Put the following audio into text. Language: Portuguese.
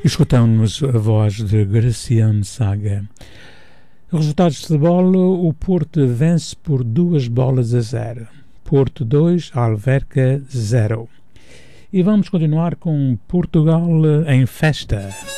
Escutamos a voz de Graciano Saga. Resultados de futebol: o Porto vence por 2-0. Porto 2, Alverca 0. E vamos continuar com Portugal em festa.